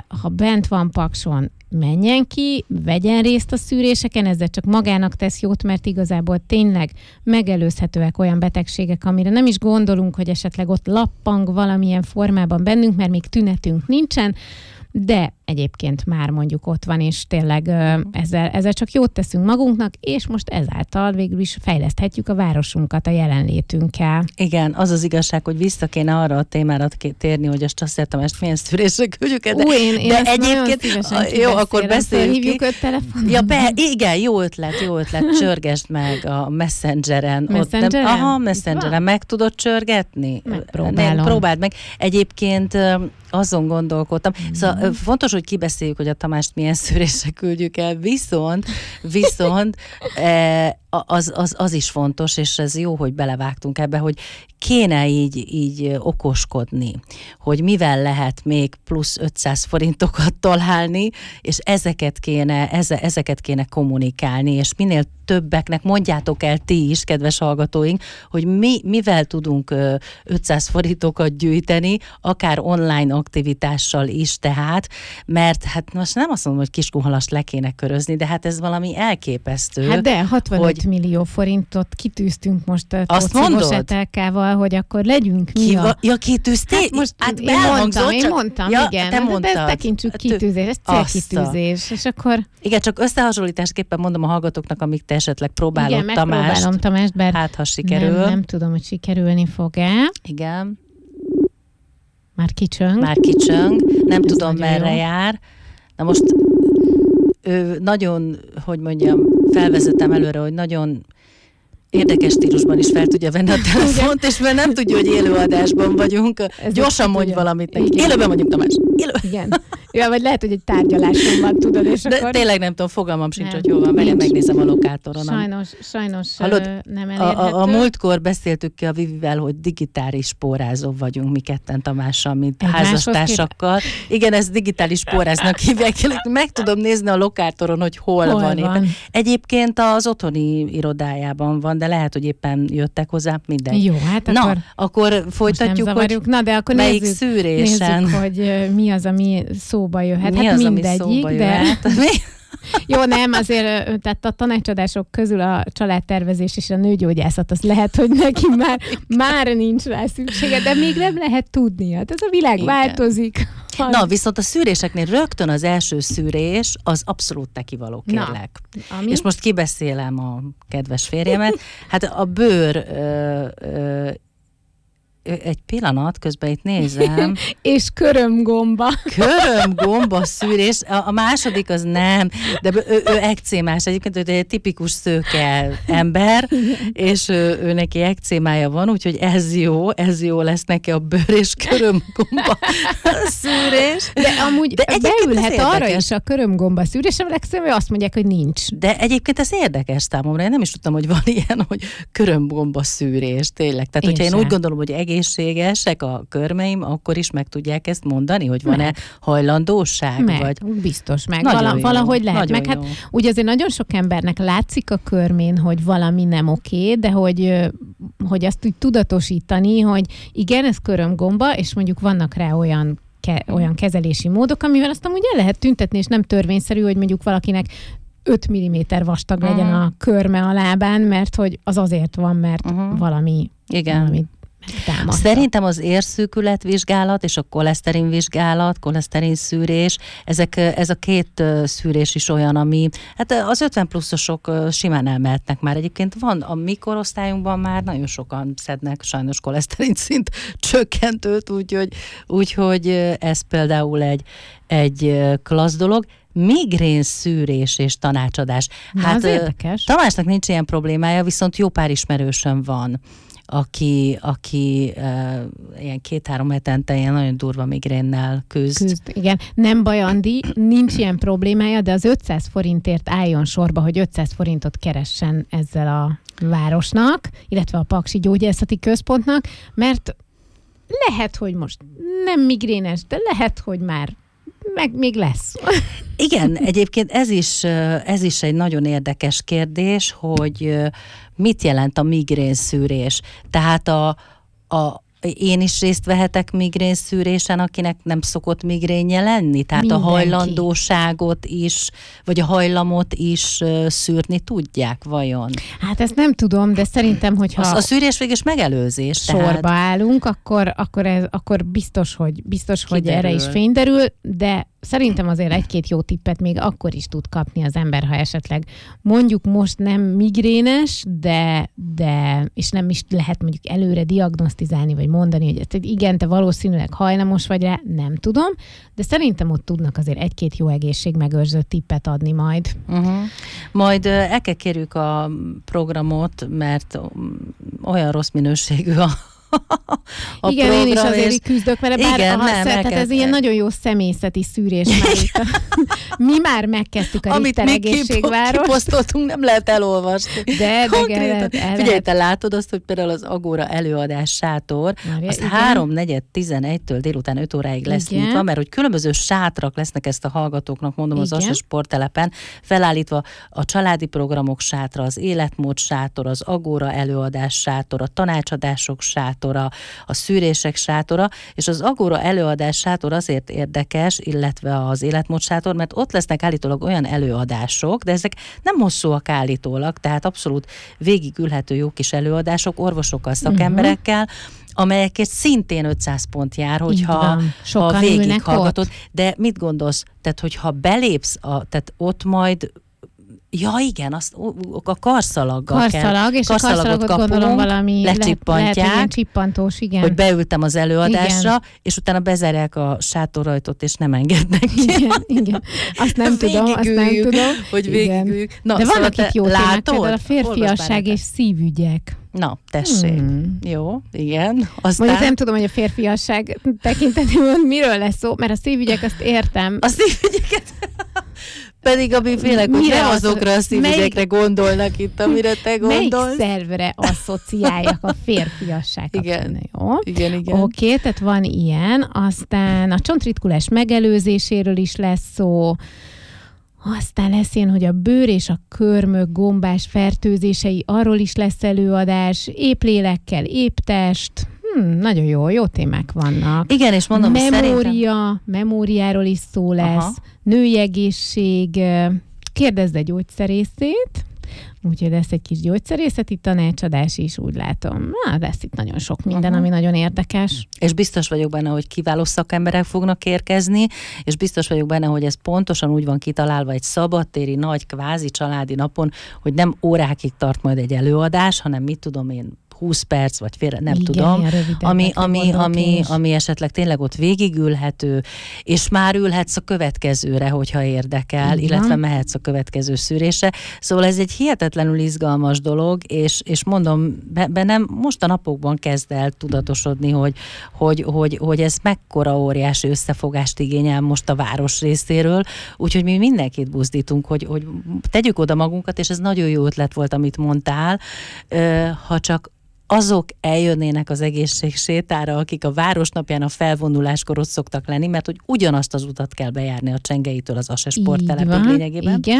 ha bent van Pakson, menjen ki, vegyen részt a szűréseken, ezzel csak magának tesz jót, mert igazából tényleg megelőzhetőek olyan betegségek, amire nem is gondolunk, hogy esetleg ott lappang valamilyen formában bennünk, mert még tünetünk nincsen, de egyébként már mondjuk ott van, és tényleg ezzel csak jót teszünk magunknak, és most ezáltal végül is fejleszthetjük a városunkat a jelenlétünkkel. Igen, az az igazság, hogy vissza kéne arra a témára térni, hogy azt értem, ezt milyen szűrésre küldjük. Én de egyébként, jó, akkor beszéljük ki. Őt telefonon. Ja, igen, jó ötlet, csörgesd meg a Messengeren. Messengeren meg tudod csörgetni? Megpróbálom. Próbáld meg. Egyébként azon gondolkodtam. Szóval fontos, hogy kibeszéljük, hogy a Tamást milyen szűrésre küldjük el, viszont az is fontos, és ez jó, hogy belevágtunk ebbe, hogy kéne így okoskodni, hogy mivel lehet még plusz 500 forintokat találni, és ezeket kéne kommunikálni, és minél többeknek mondjátok el ti is, kedves hallgatóink, hogy mivel tudunk 500 forintokat gyűjteni, akár online aktivitással is tehát, mert hát most nem azt mondom, hogy Kiskunhalast le kéne körözni, de hát ez valami elképesztő. Hát de 65 millió forintot kitűztünk most Tócimos Etelkával, hogy akkor legyünk kitűzték? Hát most én mondtam, igen. Te mondtad. De ezt tekintsük kitűzés, ez célkitűzés. És akkor... Igen, csak összehasonlításképpen mondom a hallgatóknak, amíg te esetleg próbálod Tamást. Megpróbálom Tamást, bár hát, ha sikerül. Nem tudom, hogy sikerülni fog-e. Igen. Már kicsöng. Nem ez tudom, merre jó. Jár. Na most nagyon, hogy mondjam, felvezetem előre, hogy nagyon érdekes stílusban is fel tudja venni a telefont, és mert nem tudja, hogy élőadásban vagyunk. Gyorsan mondj valamit neki. Élőben mondjuk, Tamás. Igen. Ja, vagy lehet, hogy egy tárgyaláson van, tudod, és de akkor... tényleg nem tudom, fogalmam sincs, hogy hol van. Megnézem a lokátoron. Sajnos nem elérhető. A múltkor beszéltük ki a Vivivel, hogy digitális spórázó vagyunk mi ketten Tamással, mint házastársakkal. Igen, ezt digitális spóráznak hívják. Meg tudom nézni a lokátoron, hogy hol van. Éppen. Egyébként az otthoni irodájában van, de lehet, hogy éppen jöttek hozzá, mindegy. Jó, hát akkor folytatjuk, hogy de akkor melyik szűrésen. Nézzük, hogy mi az, ami szóba jöhet. Hát mindegyik, de... Jó, nem, azért tehát a tanácsadások közül a családtervezés és a nőgyógyászat, az lehet, hogy neki már nincs rá szüksége, de még nem lehet tudni. Hát ez a világ változik. Na, viszont a szűréseknél rögtön az első szűrés az abszolút tekivaló, kérlek. És most kibeszélem a kedves férjemet. Hát a bőr... egy pillanat, közben itt nézem. És körömgomba. Körömgomba szűrés. A második az nem, de ő ekcémás. Egyébként ő egy tipikus szőke ember, és ő neki ekcémája van, úgyhogy ez jó lesz neki a bőr és körömgomba szűrés. De amúgy beülhet arra is a körömgomba szűrés, legszebb, azt mondják, hogy nincs. De egyébként ez érdekes számomra. Én nem is tudtam, hogy van ilyen, hogy körömgomba szűrés, tényleg. Tehát, hogyha én úgy gondolom, hogy egészségesek a körmeim, akkor is meg tudják ezt mondani, hogy van-e hajlandóság? Vagy... Biztos meg. Valahogy lehet. Nagyon meg hát ugye azért nagyon sok embernek látszik a körmén, hogy valami nem oké, de hogy azt úgy tudatosítani, hogy igen, ez körömgomba, és mondjuk vannak rá olyan kezelési módok, amivel azt amúgy el lehet tüntetni, és nem törvényszerű, hogy mondjuk valakinek 5 mm vastag legyen a körme a lábán, mert hogy az azért van, mert valami támadta. Szerintem az érszűkületvizsgálat és a koleszterinvizsgálat, koleszterinszűrés, ez a két szűrés is olyan, ami, hát az 50 pluszosok simán elmehetnek már. Egyébként van a mi korosztályunkban már nagyon sokan szednek sajnos koleszterin szint csökkentőt, úgyhogy ez például egy klassz dolog. Migrén szűrés és tanácsadás. Hát Tamásnak nincs ilyen problémája, viszont jó pár ismerősöm van, aki ilyen 2-3 hetente ilyen nagyon durva migrénnel küzd. Igen, nem baj, Andi, nincs ilyen problémája, de az 500 forintért álljon sorba, hogy 500 forintot keressen ezzel a városnak, illetve a Paksi Gyógyászati Központnak, mert lehet, hogy most nem migrénes, de lehet, hogy már meg még lesz. Igen, egyébként ez is egy nagyon érdekes kérdés, hogy mit jelent a migrén szűrés. Tehát én is részt vehetek migrénszűrésen, akinek nem szokott migrénye lenni? Tehát mindenki. A hajlandóságot is, vagy a hajlamot is szűrni tudják vajon? Hát ezt nem tudom, de szerintem, hogyha a szűrés végül is megelőzés. Sorba állunk, akkor biztos, hogy erre is fény derül, de szerintem azért egy-két jó tippet még akkor is tud kapni az ember, ha esetleg mondjuk most nem migrénes, de és nem is lehet mondjuk előre diagnosztizálni, vagy mondani, hogy igen, te valószínűleg hajlamos vagy rá, nem tudom, de szerintem ott tudnak azért egy-két jó egészségmegőrző tippet adni majd. Majd el kell kérjük a programot, mert olyan rossz minőségű a igen, program, én is azért küzdök vele, bár tehát ez ilyen nagyon jó személyzeti szűrés már itt. Mi már megkezdtük a Richter egészségváros. Amit mi kiposztoltunk, nem lehet elolvasni. De figyelj, te látod azt, hogy például az Agóra előadás sátor, az 3:4-11-től délután 5 óráig lesz nyitva, mert hogy különböző sátrak lesznek, ezt a hallgatóknak mondom, az Asa sporttelepen, felállítva a családi programok sátra, az életmód sátor, az Agóra előadás sátor, a tanácsadások sátor, a szűrések sátora, és az Agóra előadás sátor azért érdekes, illetve az életmód sátor, mert ott lesznek állítólag olyan előadások, de ezek nem hosszúak állítólag, tehát abszolút végigülhető jó kis előadások, orvosokkal, szakemberekkel, amelyekért szintén 500 pont jár, hogyha végighallgatod. De mit gondolsz? Tehát, hogyha belépsz, tehát ott majd ja, igen, azt a karszalaggal kell. És a karszalagot kapunk, gondolom valami lecsippantják, lehet ilyen csippantós, igen. Hogy beültem az előadásra, igen. És utána bezárják a sátorajtót, és nem engednek ki. Igen. Azt nem tudom. Hogy végigüljük. De vannak itt jó témák, például a férfiasság és szívügyek. Na, tessék. Jó, igen. Aztán... Mondjuk nem tudom, hogy a férfiasság tekintetében miről lesz szó, mert a szívügyek azt értem. A szívügyeket... Pedig ami félek, hogy nem azokra a szívügyekre gondolnak itt, amire te gondolsz. Melyik szervre asszociálják a férfiasság kapcsolatban? Jó? Igen. Oké, tehát van ilyen. Aztán a csontritkulás megelőzéséről is lesz szó. Aztán lesz ilyen, hogy a bőr és a körmök gombás fertőzései, arról is lesz előadás. Épp lélekkel, épp test. Nagyon jó témák vannak. Igen, és mondom, memóriáról is szó lesz. Aha. Női egészség, kérdezd a gyógyszerészét, úgyhogy lesz egy kis gyógyszerészeti tanácsadás is, úgy látom. Lesz itt nagyon sok minden, ami nagyon érdekes. És biztos vagyok benne, hogy kiváló szakemberek fognak érkezni, és biztos vagyok benne, hogy ez pontosan úgy van kitalálva egy szabadtéri, nagy, kvázi családi napon, hogy nem órákig tart majd egy előadás, hanem mit tudom én, 20 perc, vagy félre, nem tudom, ami esetleg tényleg ott végigülhető, és már ülhetsz a következőre, hogyha érdekel, illetve mehetsz a következő szűrésre. Szóval ez egy hihetetlenül izgalmas dolog, és mondom, bennem most a napokban kezd el tudatosodni, hogy ez mekkora óriási összefogást igényel most a város részéről, úgyhogy mi mindenkit buzdítunk, hogy tegyük oda magunkat, és ez nagyon jó ötlet volt, amit mondtál, ha csak azok eljönnének az egészségsétára, akik a városnapján a felvonuláskor ott szoktak lenni, mert hogy ugyanazt az utat kell bejárni a Csengeitől az Asa sporttelepig lényegében. Igen.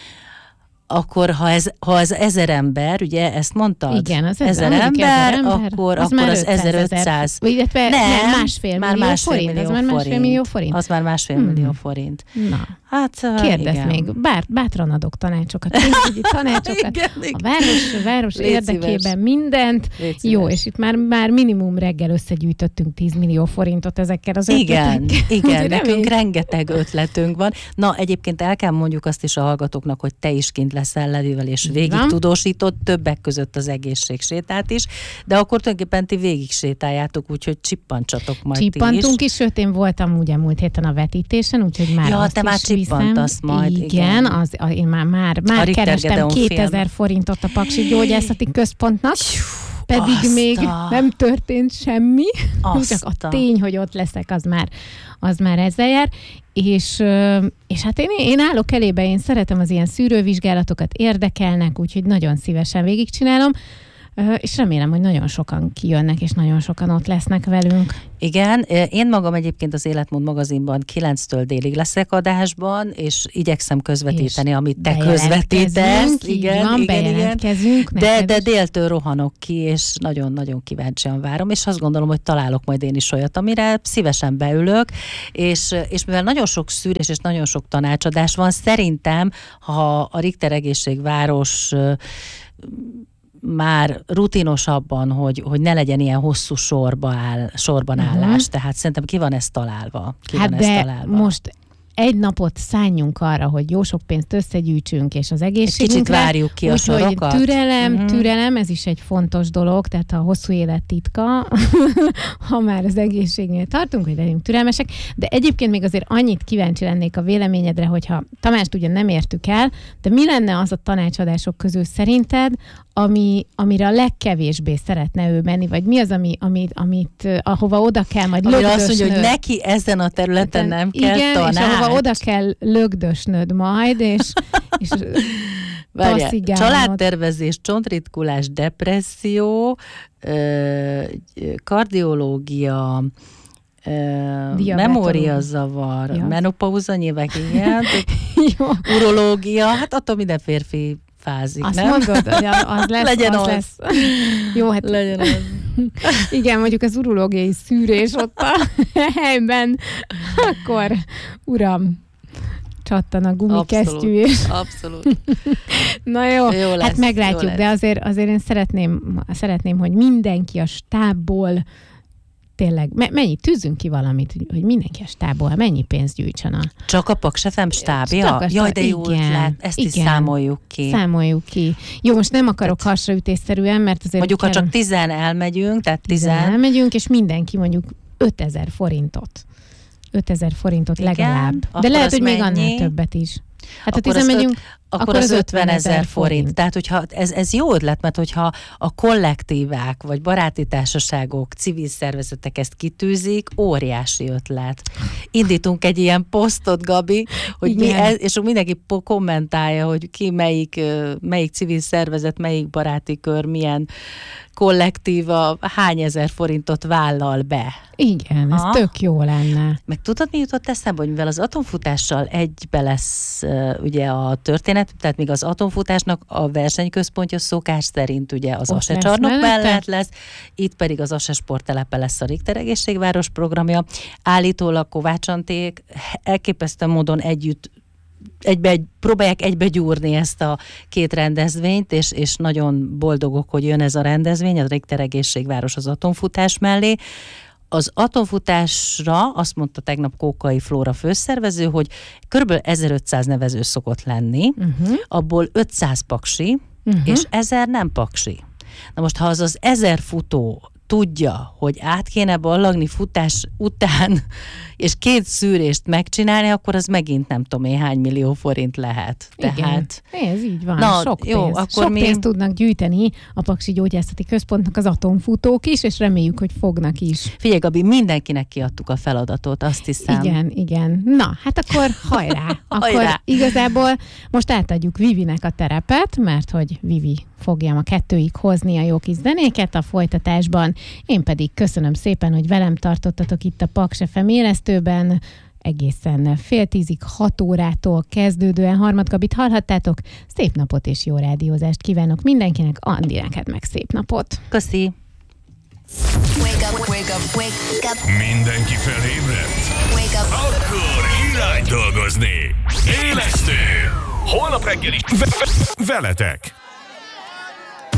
Akkor ha az 1000 ember, ugye ezt mondtad? Igen, az 1000 ember, akkor az 1500. Illetve nem, másfél millió forint. Az már másfél millió forint. Az már másfél millió forint. Na, hát kérdezz még, bátran adok tanácsokat, tanácsokat, igen. A város érdekében mindent. Jó, és itt már minimum reggel összegyűjtöttünk 10 millió forintot ezekkel az ötletekkel. Igen, nekünk rengeteg ötletünk van. Na, egyébként el kell mondjuk azt is a hallgatóknak, hogy te is kint leszel Levivel, és végig tudósított többek között az egészségsétát is, de akkor tulajdonképpen ti végig sétáljátok, úgyhogy csippantsatok majd ti is. Csippantunk is, sőt, én voltam ugye múlt héten a vetítésen, úgyhogy már azt te már csippantasz majd. Igen. Én már kerestem 2000 forintot a Paksi Gyógyászati Központnak, pedig még nem történt semmi, csak a tény, hogy ott leszek, az már ezzel jár. És hát én állok elébe, én szeretem az ilyen szűrővizsgálatokat, érdekelnek, úgyhogy nagyon szívesen végigcsinálom. és remélem, hogy nagyon sokan kijönnek, és nagyon sokan ott lesznek velünk. Igen, én magam egyébként az Életmód magazinban 9-től délig leszek adásban, és igyekszem közvetíteni, amit te közvetítesz. Igen, bejelentkezünk. De déltől rohanok ki, és nagyon-nagyon kíváncsian várom, és azt gondolom, hogy találok majd én is olyat, amire szívesen beülök, és mivel nagyon sok szűrés és nagyon sok tanácsadás van, szerintem, ha a Richter Egészségváros már rutinosabban, hogy ne legyen ilyen hosszú sorban állás. Tehát szerintem ki van ez találva. Most egy napot szálljunk arra, hogy jó sok pénzt összegyűjtsünk, és az egészségünkre. Kicsit várjuk ki a sorokat. Türelem, ez is egy fontos dolog, tehát a hosszú élet titka, ha már az egészségnél tartunk, hogy legyünk türelmesek, de egyébként még azért annyit kíváncsi lennék a véleményedre, hogyha Tamást ugyan nem értük el, de mi lenne az a tanácsadások közül szerinted, amire a legkevésbé szeretne ő menni, vagy mi az, ahova oda kell majd lögdösnöd. Azt mondja, hogy neki ezen a területen nem kell tanács. És ahova oda kell lögdösnöd majd, és családtervezés, csontritkulás, depresszió, kardiológia, memóriazavar, menopauza nyilván, igen, urológia, hát attól minden férfi fázik, azt nem? mondod, hogy az lesz, legyen az lesz. Jó, hát legyen az. Igen, mondjuk az urológiai szűrés ott a helyben, akkor uram, csattan a gumikesztyű. Abszolút. Na jó lesz, hát meglátjuk, de azért én szeretném, hogy mindenki a stábból tényleg, tűzzünk ki valamit, hogy mindenki a stábból mennyi pénzt gyűjtsön. Csak a Paks FM stábja? Jaj, de jó ötlet, ezt is számoljuk ki. Számoljuk ki. Jó, most nem akarok hasraütésszerűen, mert azért... Mondjuk, ha csak 10 elmegyünk, tehát 10 elmegyünk, és mindenki mondjuk 5000 forintot. 5000 forintot legalább. De lehet, hogy még annál többet is. Hát akkor ha 10 megyünk, akkor az 50 000 forint. Tehát, hogyha ez jó ötlet, mert hogyha a kollektívák, vagy baráti társaságok, civil szervezetek ezt kitűzik, óriási ötlet. Indítunk egy ilyen posztot, Gabi, hogy és mindenki kommentálja, hogy ki melyik civil szervezet, melyik baráti kör, milyen kollektíva, hány ezer forintot vállal be. Igen, ez tök jó lenne. Meg tudod, mi jutott eszembe, hogy mivel az atomfutással egybe lesz ugye a történet, tehát még az atomfutásnak a versenyközpontja szokás szerint ugye az ASE csarnok mellett lesz, itt pedig az ASE sporttelepe lesz a Richter Egészségváros programja. Állítólag Kovács Anték elképesztő módon próbálják egybegyúrni ezt a két rendezvényt, és nagyon boldogok, hogy jön ez a rendezvény, a Richter Egészségváros az atomfutás mellé. Az atomfutásra azt mondta tegnap Kókai Flóra főszervező, hogy kb. 1500 nevező szokott lenni, abból 500 paksi, és 1000 nem paksi. Na most, ha az 1000 futó tudja, hogy át kéne ballagni futás után, és 2 szűrést megcsinálni, akkor az megint nem tudom én hány millió forint lehet. Igen, tehát... ez így van. Sok pénz. Jó, akkor sok pénzt tudnak gyűjteni a Paksi Gyógyászati Központnak az atomfutók is, és reméljük, hogy fognak is. Figyelj, Gabi, mindenkinek kiadtuk a feladatot, azt hiszem. Igen. Na, hát akkor hajrá. Akkor igazából most átadjuk Vivinek a terepet, mert hogy Vivi fogja a 2-ig hozni a jó kis zenéket a folytatásban. Én pedig köszönöm szépen, hogy velem tartottatok itt a Paks FM élesztőben, egészen 9:30-ig 6 órától kezdődően Harmad Gabit hallhattátok. Szép napot és jó rádiózást kívánok mindenkinek, Andi, neked meg szép napot. Köszi. Wake up, wake up, wake up. Mindenki felébredt? Wake up. Akkor irány dolgozni. Élesztő. Holnap reggelig veletek.